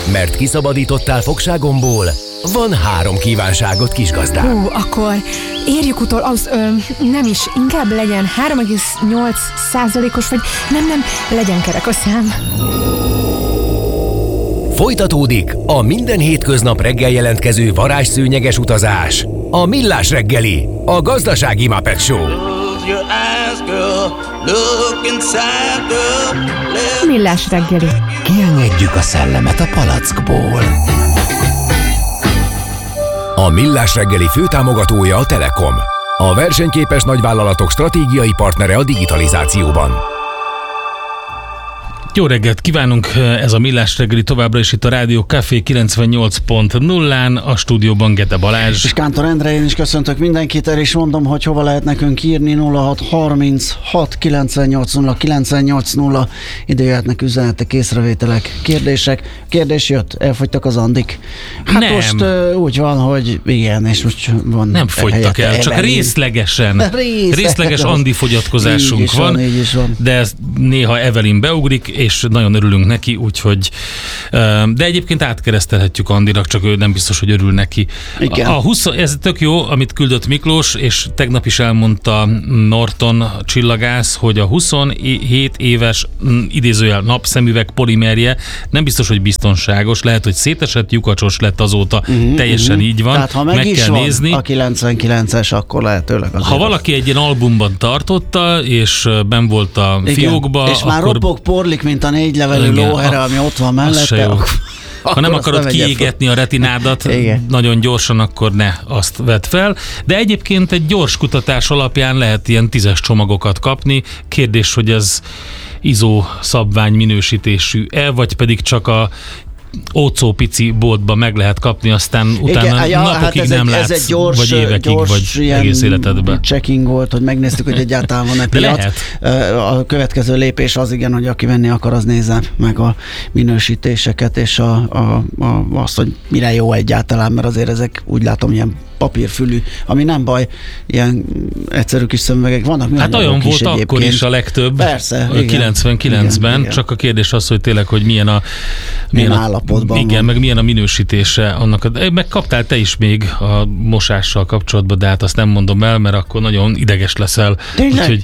Mert kiszabadítottál fogságomból, van 3 kívánságot, kisgazdám. Akkor érjük utol, nem is, inkább legyen 3,8%-os, vagy nem, legyen kerek a szám. Folytatódik a minden hétköznap reggel jelentkező varázsszőnyeges utazás. A Millás reggeli, a gazdasági Muppet Show. Millás reggeli. Kiengedjük a szellemet a palackból. A Millás reggeli főtámogatója a Telekom. A versenyképes nagyvállalatok stratégiai partnere a digitalizációban. Jó reggelt kívánunk, ez a Millás reggeli továbbra is itt a Rádió Café 98.0-án, a stúdióban Gede Balázs. És Kántor Endre, én is köszöntök mindenkit, el is mondom, hogy hova lehet nekünk írni, 0636 980 980, ide jöhetnek üzenetek, észrevételek, kérdések. Kérdés jött, elfogytak az andik. Hát nem. Most úgy van, hogy igen, és most van. Nem fogytak el, csak részleges andi fogyatkozásunk van, de ez néha Evelyn beugrik, és nagyon örülünk neki, úgyhogy de egyébként átkeresztelhetjük Andinak, csak ő nem biztos, hogy örül neki. Ez tök jó, amit küldött Miklós, és tegnap is elmondta Norton csillagász, hogy a 27 éves idézőjel napszemüveg polimerje nem biztos, hogy biztonságos, lehet, hogy szétesett, lyukacsos lett azóta, teljesen így van. Tehát ha meg is kell nézni. A 99-es, akkor lehetőleg az. Ha valaki egy ilyen albumban tartotta, és benn volt a fiókba, és már akkor ropog, porlik, mint a 4 levelű lóhere, ami ott van mellette. Ha nem akarod kiégetni a retinádat nagyon gyorsan, akkor ne azt vedd fel. De egyébként egy gyors kutatás alapján lehet ilyen 10-es csomagokat kapni. Kérdés, hogy ez ISO szabvány minősítésű-e, vagy pedig csak a ócó pici boltban meg lehet kapni, aztán utána napokig nem látsz, gyors, vagy évekig, vagy egész életedben. Checking volt, hogy megnéztük, hogy egyáltalán van-e piac. A következő lépés az igen, hogy aki venni akar, az nézze meg a minősítéseket, és azt, hogy mire jó egyáltalán, mert azért ezek úgy látom ilyen papírfülű, ami nem baj, ilyen egyszerű kis szemüvegek vannak. Hát olyan volt akkor is a legtöbb. Persze. 99-ben, igen. Csak a kérdés az, hogy tényleg, hogy milyen állapotban igen, van. meg milyen a minősítése annak. Meg kaptál te is még a mosással kapcsolatban, de hát azt nem mondom el, mert akkor nagyon ideges leszel. Tényleg?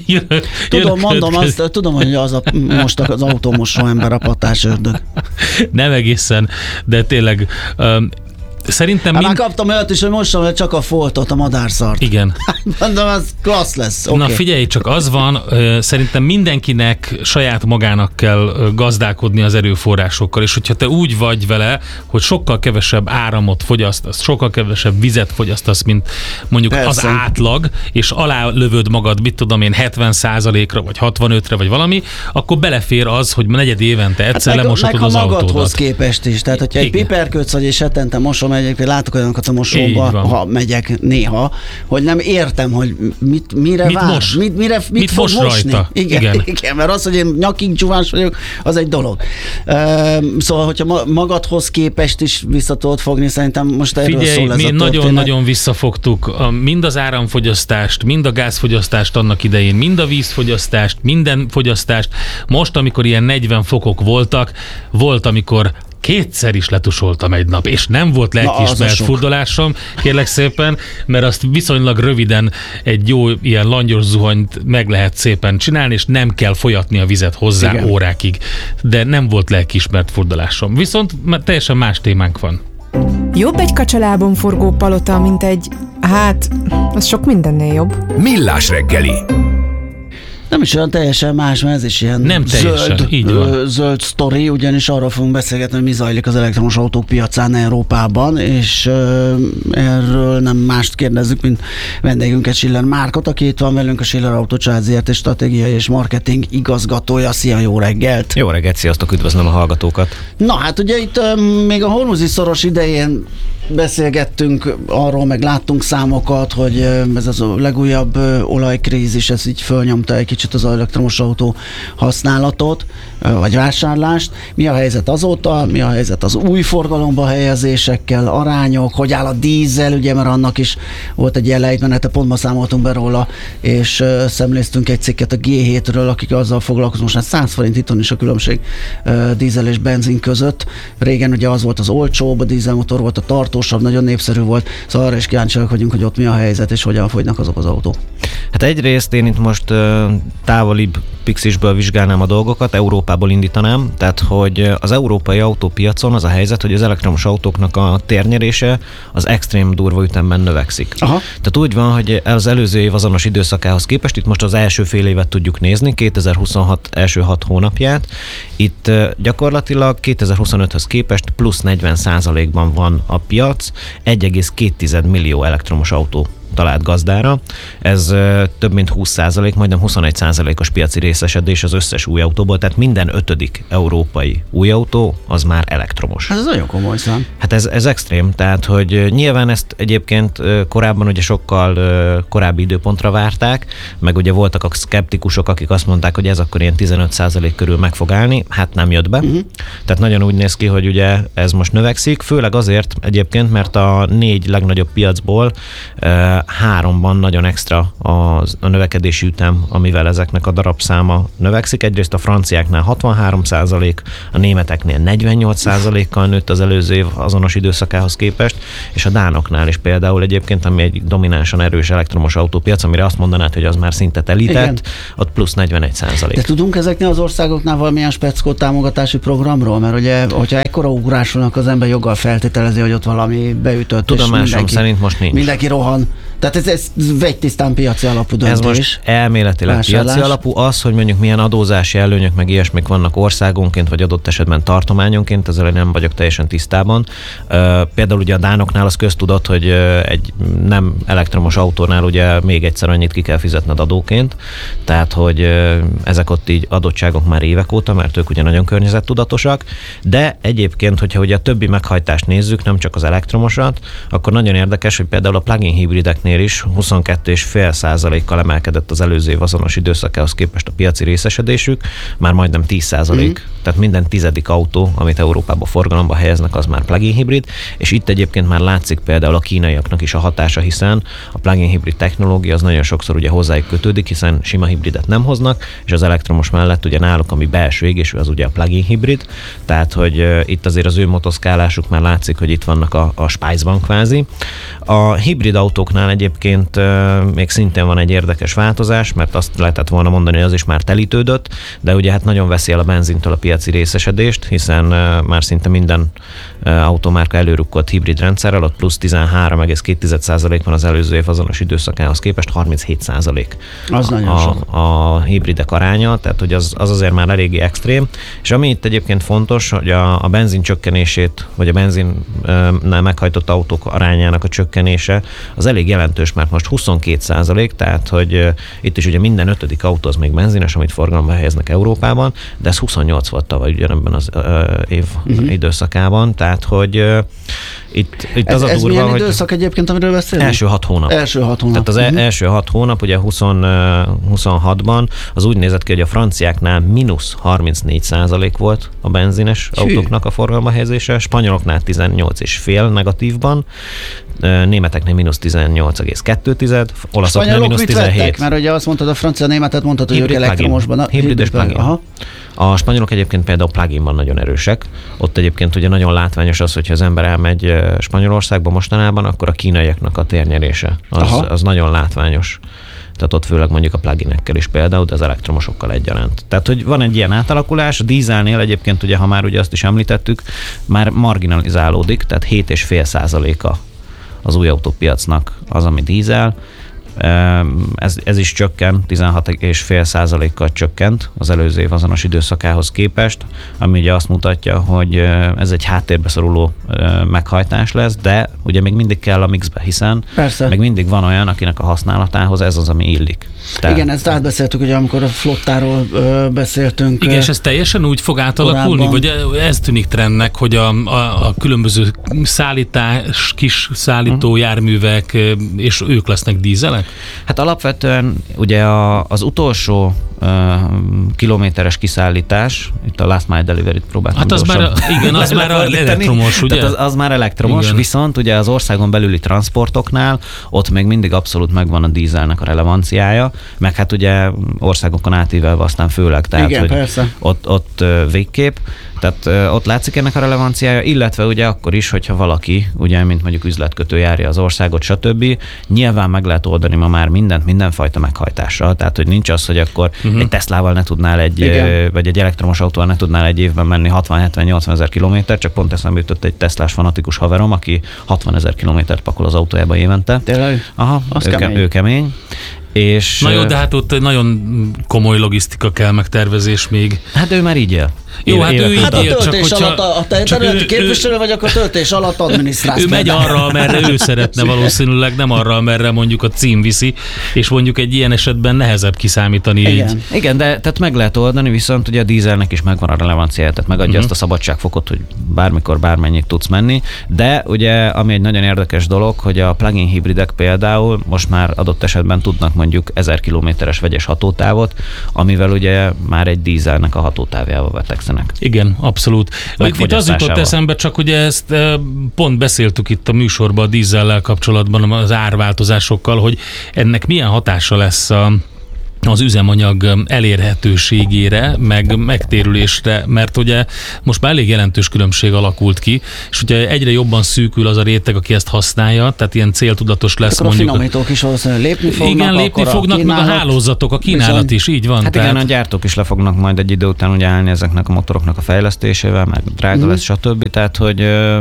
Tudom, hogy most az autómosó ember a patás ördög. Nem egészen, de tényleg szerintem már kaptam olyat is, hogy mossam le csak a foltot, a madárszart. Igen. Mondom, az klassz lesz. Okay. Na figyelj, csak az van, szerintem mindenkinek saját magának kell gazdálkodni az erőforrásokkal, és hogyha te úgy vagy vele, hogy sokkal kevesebb áramot fogyasztasz, sokkal kevesebb vizet fogyasztasz, mint mondjuk az átlag, és alálövöd magad, mit tudom én, 70%-ra, vagy 65-re, vagy valami, akkor belefér az, hogy negyed évente egyszer lemoshatod az autódat. Meg magadhoz képest is. Tehát, hogyha egy piperkötsz vagy, és hetente mosom, egyébként látok olyanokat a mosóba, ha megyek néha, hogy nem értem, hogy mire vár, mit fog mosni. Igen, mert az, hogy én nyakig csúvás vagyok, az egy dolog. Szóval, hogyha magadhoz képest is vissza tudod fogni, szerintem most erről szól ez a történet. Nagyon-nagyon visszafogtuk mind az áramfogyasztást, mind a gázfogyasztást annak idején, mind a vízfogyasztást, minden fogyasztást. Most, amikor ilyen 40 fokok voltak, volt, amikor kétszer is letusoltam egy nap, és nem volt lelkiismert furdalásom, kérlek szépen, mert azt viszonylag röviden egy jó ilyen langyos zuhanyt meg lehet szépen csinálni, és nem kell folyatni a vizet hozzá órákig. De nem volt lelkiismert furdalásom. Viszont teljesen más témánk van. Jobb egy kacsalábon forgó palota, mint egy, az sok mindennél jobb. Millás reggeli. Nem is olyan teljesen más, mert ez is ilyen nem zöld sztori, ugyanis arról fogunk beszélgetni, hogy mi zajlik az elektromos autók piacán Európában, és erről nem mást kérdezzük, mint vendégünket, Schiller Márkot, aki itt van velünk, a Schiller Autó Család Zrt. Stratégiai és marketing igazgatója. Szia, jó reggelt! Jó reggelt, sziasztok, üdvözlöm a hallgatókat! Na hát ugye itt még a Hormuzi szoros idején beszélgettünk arról, meg láttunk számokat, hogy ez az a legújabb olajkrízis, ez így fölnyomta egy kicsit az elektromos autó használatot, vagy vásárlást. Mi a helyzet azóta? Mi a helyzet az új forgalomba helyezésekkel, arányok? Hogy áll a dízel, ugye, mert annak is volt egy ilyen lejtmenete, pont ma számoltunk be róla, és szemléztünk egy cikket a G7-ről, akik azzal foglalkoznak, most 100 forint itthon is a különbség dízel és benzin között. Régen ugye az volt az olcsóbb, a dízelmotor volt a tartósabb, nagyon népszerű volt, szóval arra is kíváncsiak vagyunk, hogy ott mi a helyzet, és hogyan fogynak azok az autók. Hát egyrészt én itt most távolibb pixisből vizsgálnám a dolgokat, Európából indítanám, tehát hogy az európai autópiacon az a helyzet, hogy az elektromos autóknak a térnyerése az extrém durva ütemben növekszik. Aha. Tehát úgy van, hogy az előző év azonos időszakához képest, itt most az első fél évet tudjuk nézni, 2026 első 6 hónapját, itt gyakorlatilag 2025-höz képest plusz 40%-ban van a piac, 1,2 millió elektromos autó talált gazdára. Ez több mint 20%, majdnem 21%-os piaci részesedés az összes új autóból, tehát minden 5. európai új autó az már elektromos. Ez nagyon komoly szám. Hát ez extrém, tehát hogy nyilván ezt egyébként korábban ugye sokkal korábbi időpontra várták, meg ugye voltak a szkeptikusok, akik azt mondták, hogy ez akkor ilyen 15% körül meg fog állni, hát nem jött be. Tehát nagyon úgy néz ki, hogy ugye ez most növekszik, főleg azért egyébként, mert a 4 legnagyobb piacból 3-ban nagyon extra a növekedési ütem, amivel ezeknek a darabszáma növekszik. Egyrészt a franciáknál 63%, a németeknél 48%-kal nőtt az előző év azonos időszakához képest, és a dánoknál is például egyébként, ami egy dominánsan erős elektromos autópiac, amire azt mondanád, hogy az már szinte telített, ott plusz 41%. De tudunk ezeknél az országoknál valamilyen speckó támogatási programról? Mert ugye, hogyha ekkora ugrás vannak, az ember joggal feltételezi, hogy ott valami beütött. Tudomásom szerint most nincs. Mindenki rohan. Tehát ez vegytisztán piaci alapú döntés. Ez most elméletileg piaci alapú. Az, hogy mondjuk milyen adózási előnyök meg ilyesmik vannak országonként, vagy adott esetben tartományonként, ezzel nem vagyok teljesen tisztában. Például ugye a dánoknál az köztudott, hogy egy nem elektromos autónál ugye még egyszer annyit ki kell fizetned adóként, tehát hogy ezek ott így adottságok már évek óta, mert ők ugye nagyon környezettudatosak, de egyébként, hogyha ugye a többi meghajtást nézzük, nem csak az elektromosat, akkor nagyon érdekes, hogy például a plug-in hibrideknél is 22,5%-kal emelkedett az előző év azonos időszakához képest a piaci részesedésük, már majdnem 10%, tehát minden 10. autó, amit Európában forgalomba helyeznek, az már plug-in hibrid, és itt egyébként már látszik például a kínaiaknak is a hatása, hiszen a plug-in hibrid technológia az nagyon sokszor ugye hozzájuk kötődik, hiszen sima hibridet nem hoznak, és az elektromos mellett ugye náluk, ami belső égésű, az ugye a plug-in hibrid, tehát hogy itt azért az ő motoszkálásuk már látszik, hogy itt vannak a spájzban kvázi. A hibrid autóknál egyébként még szintén van egy érdekes változás, mert azt lehetett volna mondani, hogy az is már telítődött, de ugye hát nagyon veszi el a benzintől a piaci részesedést, hiszen már szinte minden automárka előrukkolt hibrid rendszerrel, ott plusz 13,2% van az előző év azonos időszakához képest, 37% az nagyon sok. A hibridek aránya, tehát hogy az azért már eléggé extrém, és ami itt egyébként fontos, hogy a benzin csökkenését, vagy a benzinnel meghajtott autók arányának a csökkenése az elég jelentős, mert most 22%, tehát hogy itt is ugye minden 5. autó az még benzines, amit forgalomba helyeznek Európában, de ez 28 volt tavaly ugyanebben az év időszakában, tehát hogy itt az a durva, hogy... Ez milyen időszak egyébként, amiről beszélünk? Első 6 hónap. Tehát az első 6 hónap, ugye 26-ban az úgy nézett ki, hogy a franciáknál mínusz 34% volt a benzines autóknak a forgalomba helyezése, spanyoloknál 18,5 negatívban, németeknél mínusz 18,2, olaszoknál mínusz 17. Mert ugye azt mondtad, a francia németet mondtad, hogy ők elektromosban. Hibrid és plug-in. Aha. A spanyolok egyébként például plug-inban nagyon erősek. Ott egyébként ugye nagyon látványos az, hogyha az ember elmegy Spanyolországba mostanában, akkor a kínaiaknak a térnyerése az nagyon látványos. Tehát ott főleg mondjuk a pluginekkel is például, de az elektromosokkal egyaránt. Tehát, hogy van egy ilyen átalakulás, a dízelnél egyébként ugye, ha már ugye azt is említettük, már marginalizálódik, tehát 7,5% az új autópiacnak az, ami dízel. Ez is csökken, 16,5%-kal csökkent az előző év azonos időszakához képest, ami ugye azt mutatja, hogy ez egy háttérbe szoruló meghajtás lesz, de ugye még mindig kell a mixbe, hiszen még mindig van olyan, akinek a használatához ez az, ami illik. Igen, ezt átbeszéltük, ugye, amikor a flottáról beszéltünk. Igen, és ez teljesen úgy fog átalakulni, vagy ez tűnik trendnek, hogy a különböző kis szállító járművek, és ők lesznek dízelek? Hát alapvetően ugye az utolsó kilométeres kiszállítás, itt a Last Mile Delivery-t próbáltam. Hát az már elektromos, ugye? Tehát az már elektromos, igen. Viszont ugye az országon belüli transportoknál ott még mindig abszolút megvan a dízelnek a relevanciája, meg hát ugye országokon átívelve aztán főleg, tehát igen, hogy persze. Ott végképp. Tehát ott látszik ennek a relevanciája, illetve ugye akkor is, hogyha valaki, ugye, mint mondjuk üzletkötő járja az országot, stb. Nyilván meg lehet oldani ma már mindent, mindenfajta meghajtással. Tehát, hogy nincs az, hogy akkor egy Teslával ne tudnál vagy egy elektromos autóval ne tudnál egy évben menni 60-70-80 ezer kilométert, csak pont eszembe jutott egy Teslás fanatikus haverom, aki 60 ezer kilométert pakol az autójába évente. Tényleg? Aha, ő kemény. És na jó, de hát ott nagyon komoly logisztika kell, meg tervezés még. Hát ő már így él. Jó, hát ő így él, csak hogyha... A területi képviselő vagy, akkor töltés alatt adminisztrálsz. Ő megy arra, amerre ő szeretne valószínűleg, nem arra, amerre mondjuk a cím viszi, és mondjuk egy ilyen esetben nehezebb kiszámítani. Igen, de tehát meg lehet oldani, viszont ugye a dízelnek is megvan a relevanciája, tehát megadja azt a szabadságfokot, hogy bármikor bármennyit tudsz menni, de ugye ami egy nagyon érdekes dolog, hogy a plug-in hibridek például most már adott esetben tudnak mondjuk 1000 kilométeres vegyes hatótávot, amivel ugye már egy dízelnek a hatótávjával vetekszenek. Igen, abszolút. Itt az jutott eszembe, csak ugye ezt pont beszéltük itt a műsorban a dízellel kapcsolatban, az árváltozásokkal, hogy ennek milyen hatása lesz az üzemanyag elérhetőségére, meg megtérülésre, mert ugye most már elég jelentős különbség alakult ki, és ugye egyre jobban szűkül az a réteg, aki ezt használja, tehát ilyen céltudatos lesz mondjuk. A finomítók is valószínűleg lépni fognak. Igen, lépni fognak, meg a hálózatok, a kínálat bizony. Is, így van. Hát igen, a gyártók is le fognak majd egy idő után ugye állni ezeknek a motoroknak a fejlesztésével, meg drága lesz, stb. Tehát, hogy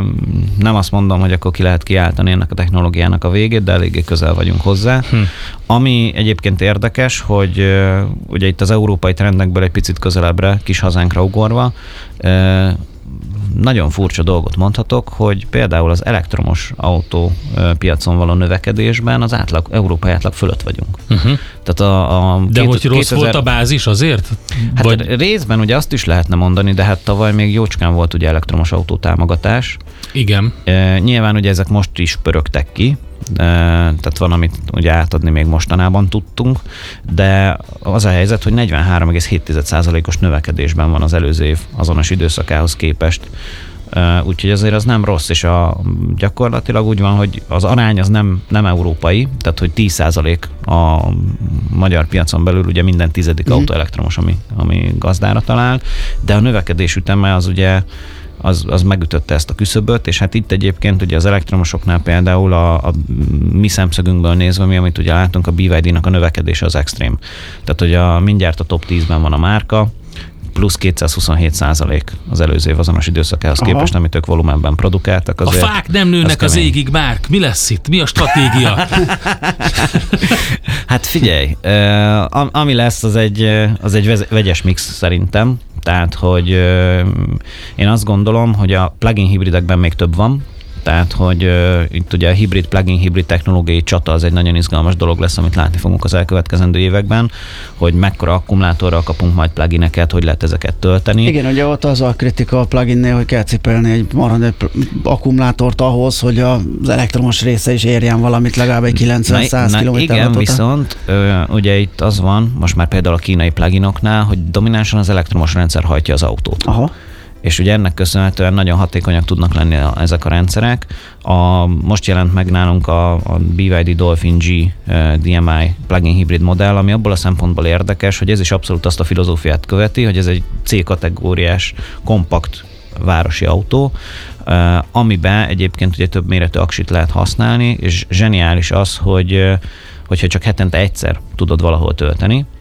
nem azt mondom, hogy akkor ki lehet kiáltani ennek a technológiának a végét, de eléggé közel vagyunk hozzá. Ami egyébként érdekes, hogy ugye itt az európai trendekből egy picit közelebbre, kis hazánkra ugorva, nagyon furcsa dolgot mondhatok, hogy például az elektromos autó piacon való növekedésben az európai átlag fölött vagyunk. Tehát de hogy rossz volt a bázis azért? Hát vagy... részben ugye azt is lehetne mondani, de hát tavaly még jócskán volt ugye elektromos autó támogatás. Igen. Nyilván ugye ezek most is pörögtek ki, tehát van, amit ugye átadni még mostanában tudtunk, de az a helyzet, hogy 43,7%-os növekedésben van az előző év azonos időszakához képest. Úgyhogy azért az nem rossz, és gyakorlatilag úgy van, hogy az arány az nem európai, tehát hogy 10% a magyar piacon belül ugye minden 10. autó elektromos, ami gazdára talál, de a növekedés üteme az ugye az megütötte ezt a küszöböt, és hát itt egyébként ugye az elektromosoknál például a mi szemszögünkből nézve, amit ugye látunk, a BYD-nak a növekedése az extrém. Tehát, hogy mindjárt a top 10-ben van a márka, plusz 227% az előző év azonos időszakához képest, amit ők volumenben produkáltak. Azért, a fák nem nőnek az égig, Márk. Mi lesz itt? Mi a stratégia? Hát figyelj, ami lesz, az egy vegyes mix szerintem. Tehát, hogy én azt gondolom, hogy a plug-in hibridekben még több van, tehát, hogy itt ugye a plug-in hibrid technológiai csata az egy nagyon izgalmas dolog lesz, amit látni fogunk az elkövetkezendő években, hogy mekkora akkumulátorral kapunk majd plugineket, hogy lehet ezeket tölteni. Igen, ugye ott az a kritika a pluginnél, hogy kell cipelni egy akkumulátort ahhoz, hogy az elektromos része is érjen valamit, legalább egy 90-100 km. Igen, viszont ugye itt az van, most már például a kínai pluginoknál, hogy dominánsan az elektromos rendszer hajtja az autót. Aha. És ugye ennek köszönhetően nagyon hatékonyak tudnak lenni ezek a rendszerek. Most jelent meg nálunk a BYD Dolphin G DMI plug-in hibrid modell, ami abból a szempontból érdekes, hogy ez is abszolút azt a filozófiát követi, hogy ez egy C-kategóriás, kompakt városi autó, amiben egyébként ugye több méretű aksit lehet használni, és zseniális az, hogyha csak hetente egyszer tudod valahol tölteni,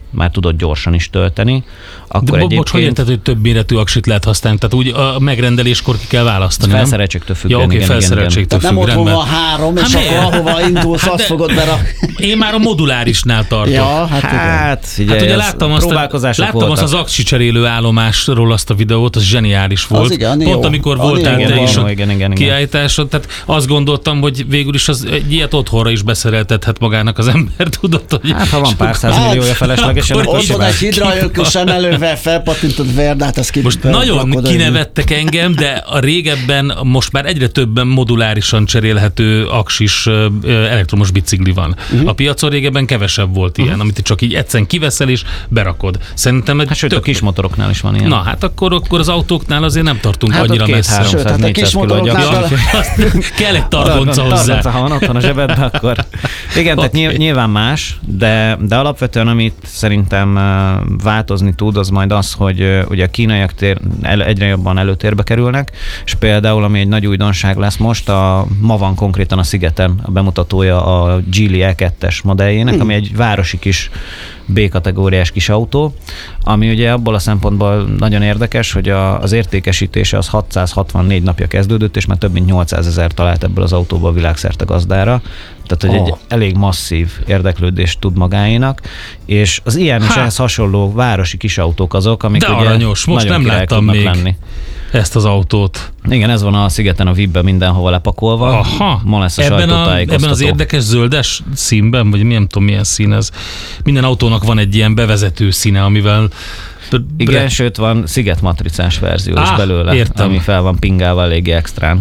már tudod gyorsan is tölteni. Akkor de bocs, hogy érted, hogy több méretű aksit lehet használni? Tehát úgy a megrendeléskor ki kell választani, nem? Felszereltségtől függ. Ja, oké, felszereltségtől függ. Nem otthon van 3, és akkor ahova indulsz, azt fogod berakni. Én már a modulárisnál tartok. Ja, figyelj, ugye láttam azt az aksi cserélő állomásról azt a videót, az zseniális volt. Igen, pont amikor voltál te is a kiállításon, tehát azt gondoltam, hogy végül is az egy ilyet otthonra is beszereltethet magának az ember, tudod, hogy... Hát ha van pár százmilliója feleslegesen, ott van egy hidraulikus emelővel felpattintott Verdát, az most nagyon kinevettek engem, de a régebben most már egyre többen modulárisan cserélhető aksis elektromos bicikli van. A piacon régebben kevesebb volt ilyen, amit csak így egyszerűen kiveszel és berakod. Szerintem sőt, a kis motoroknál is van ilyen. Na, hát akkor az autóknál azért nem tartunk annyira messze. Sőt, hát a kis motoroknál kell egy targonca hozzá. Ha van otthon a zsebedben, akkor... Igen, tehát nyilván más, de alapvetően amit szerintem változni tud, az majd az, hogy ugye a kínaiak egyre jobban előtérbe kerülnek, és például, ami egy nagy újdonság lesz most, ma van konkrétan a Szigeten a bemutatója a Geely E2-es modelljének, ami egy városi kis B-kategóriás kis autó, ami ugye abból a szempontból nagyon érdekes, hogy az értékesítése az 664 napja kezdődött, és már több mint 800 000 talált ebből az autóból világszerte gazdára. Tehát, hogy egy elég masszív érdeklődést tud magáénak, és az ilyen és ehhez hasonló városi kisautók azok, amik de ugye aranyos, most nem láttam még lenni ezt az autót. Igen, ez van a Szigeten a VIP-ben mindenhova lepakolva. Aha. Ma lesz a sajtótájékoztató. Ebben az érdekes zöldes színben, vagy nem tudom milyen szín ez. Minden autónak van egy ilyen bevezető színe, amivel... Igen, sőt van szigetmatricás verzió is belőle, értem. Ami fel van pingálva eléggé extrán.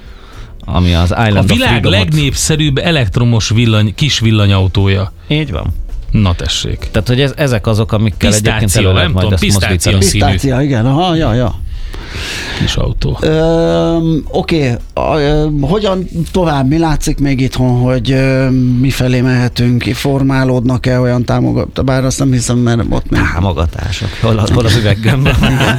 Ami az Island a világ legnépszerűbb elektromos kis villanyautója. Így van. Na tessék. Tehát, hogy ezek azok, amikkel egyébként elő lehet majd ezt mozdítani. Pisztácia, igen. Aha, ja. Kis autó. Oké. Hogyan tovább? Mi látszik még itthon, hogy mifelé mehetünk? Formálódnak-e olyan támogatások? Bár azt nem hiszem, mert ott még... Támogatások. Hol az üveggömbben?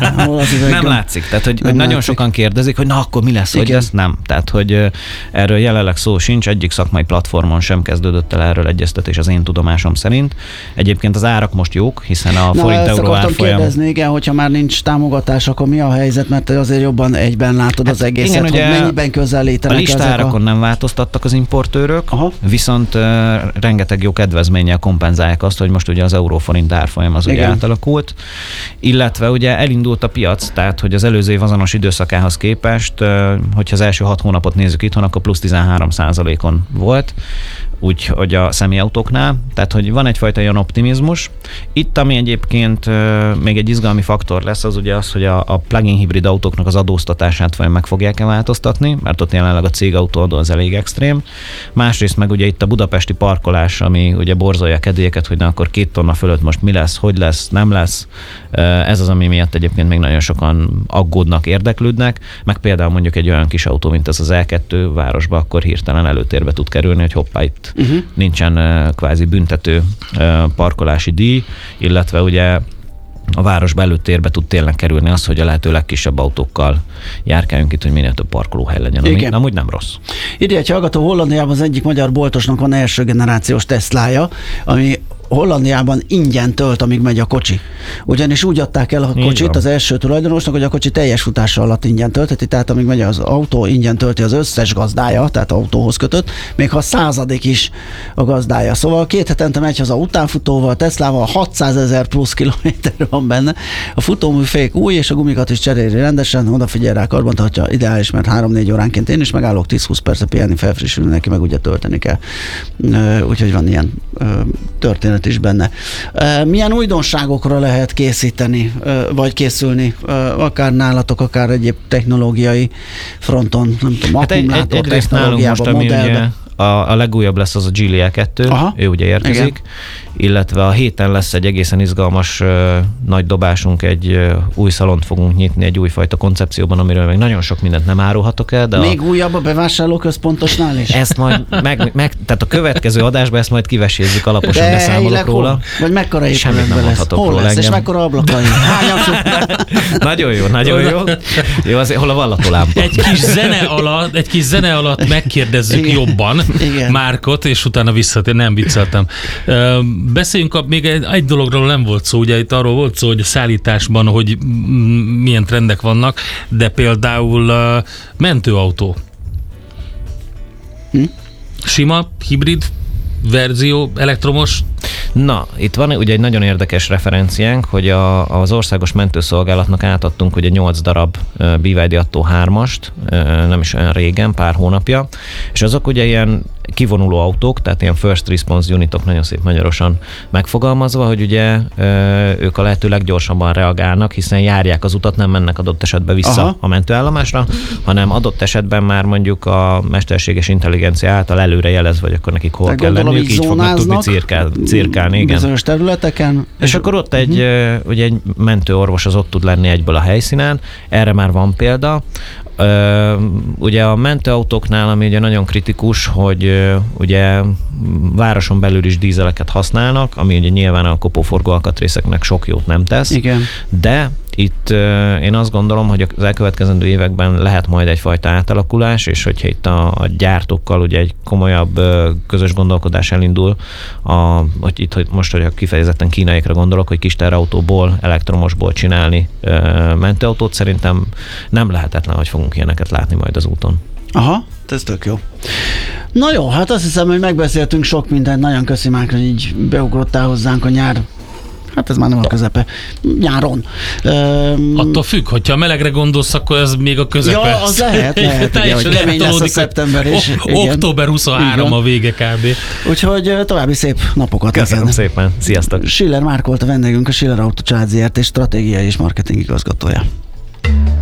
Nem látszik. Tehát, hogy nagyon sokan kérdezik, hogy na akkor mi lesz, hogy ez nem. Tehát, hogy erről jelenleg szó sincs, egyik szakmai platformon sem kezdődött el erről egyeztetés az én tudomásom szerint. Egyébként az árak most jók, hiszen a forint-euró árfolyam... kérdezni, igen, hogyha már nincs támogatás, akkor mi a helyzet, mert azért jobban egyben látod az egészet, igen, hogy mennyiben közelítenek. A listárakon nem változtattak az importőrök, viszont rengeteg jó kedvezménnyel kompenzálják azt, hogy most ugye az euró-forint árfolyam az ugye átalakult, illetve ugye elindult a piac, tehát hogy az előző év azonos időszakához képest, hogyha az első 6 hónapot nézzük itthon, akkor plusz 13%-on volt, úgyhogy a személyautóknál, tehát hogy van egyfajta olyan optimizmus. Itt, ami egyébként még egy izgalmi faktor lesz, az ugye az, hogy a plug-in hibrid autóknak az adóztatását vajon meg fogják-e változtatni, mert ott jelenleg a cégautóadó az elég extrém. Másrészt meg ugye itt a budapesti parkolás, ami ugye borzolja a kedélyeket, hogy na akkor 2 tonna fölött most mi lesz, hogy lesz, nem lesz. Ez az, ami miatt egyébként még nagyon sokan aggódnak, érdeklődnek, meg például mondjuk egy olyan kis autó, mint ez az E2 városba, akkor hirtelen előtérbe tud kerülni, hogy hoppá, itt nincsen kvázi büntető parkolási díj, illetve ugye a városba előtérbe tud tényleg kerülni az, hogy a lehető legkisebb autókkal járkáljunk itt, hogy minél több parkolóhely legyen, ami amúgy nem rossz. Ide egy hallgató, Hollandiában az egyik magyar boltosnak van első generációs Teslája, ami Hollandiában ingyen tölt, amíg megy a kocsi. Ugyanis úgy adták el a kocsit az első tulajdonosnak, hogy a kocsi teljes futása alatt ingyen tölteti, tehát amíg megy az autó, ingyen tölti az összes gazdája, tehát autóhoz kötött, még ha 100. is a gazdája. Szóval 2 hetente megy haza utánfutóval, Teslával 600 000 plusz kilométer van benne. A futóműfék új, és a gumikat is cseréli rendesen, odafigyel rá, karbantartja, ideális, mert 3-4 óránként én is megállok, 10-20 percet pihenni, felfrissülni neki, meg ugye tölteni kell. Úgyhogy van ilyen történet is benne. Milyen újdonságokra lehet készíteni, vagy készülni, akár nálatok, akár egyéb technológiai fronton, nem tudom, akkumulátor technológiában, modellben? A legújabb lesz az a Geely E2, ő ugye érkezik, illetve a héten lesz egy egészen izgalmas nagy dobásunk, egy új szalont fogunk nyitni egy újfajta koncepcióban, amiről még nagyon sok mindent nem árulhatok el. De még újabb a bevásárlóközpontosnál is? Ezt majd, tehát a következő adásban ezt majd kivesézzük, alaposan beszámolok róla. Vagy mekkora épületben lesz? Hol lesz, és mekkora ablakai? Nagyon jó, nagyon jó. Jó, azért hol a vallató lámpa? Egy kis zene alatt megkérdezzük jobban, Márkot, és utána visszatér. Nem vicceltem. Beszéljünk, még egy dologról nem volt szó, ugye itt arról volt szó, hogy a szállításban, hogy milyen trendek vannak, de például mentőautó. Sima, hibrid verzió, elektromos. Na, itt van ugye egy nagyon érdekes referenciánk, hogy az Országos Mentőszolgálatnak átadtunk ugye 8 darab BYD Atto 3-ast, nem is olyan régen, pár hónapja, és azok ugye ilyen kivonuló autók, tehát ilyen first response unitok, nagyon szép magyarosan megfogalmazva, hogy ugye ők a lehető leggyorsabban reagálnak, hiszen járják az utat, nem mennek adott esetben vissza a mentőállomásra, hanem adott esetben már mondjuk a mesterséges intelligencia által előre jelezve, vagy akkor nekik hol kell lenniük, így fognak tudni cirkálni. Igen. Bizonyos területeken. És akkor ott ugye egy mentőorvos az ott tud lenni egyből a helyszínen, erre már van példa. Ugye a mentőautóknál, ami ugye nagyon kritikus, hogy ugye városon belül is dízeleket használnak, ami ugye nyilván a kopóforgó alkatrészeknek sok jót nem tesz. Igen. De itt én azt gondolom, hogy az elkövetkezendő években lehet majd egyfajta átalakulás, és hogyha itt a gyártókkal ugye egy komolyabb közös gondolkodás elindul, hogy most, hogy kifejezetten kínaiakra gondolok, hogy kis terautóból, elektromosból csinálni mentőautót, szerintem nem lehetetlen, hogy fogunk ilyeneket látni majd az úton. Aha, ez tök jó. Na jó, hát azt hiszem, hogy megbeszéltünk sok mindent, nagyon köszi Márk, hogy így beugrottál hozzánk a nyár. Hát ez már nem a közepe. Nyáron. Attól függ, hogyha melegre gondolsz, akkor ez még a közepe. Ja, az lehet ugye, hogy kemény lesz a szeptember is. Október 23 a vége kb. Úgyhogy további szép napokat. Köszönöm szépen. Sziasztok. Schiller Márk volt a vendégünk, a Schiller Auto Család Zrt. Stratégiai és marketing igazgatója.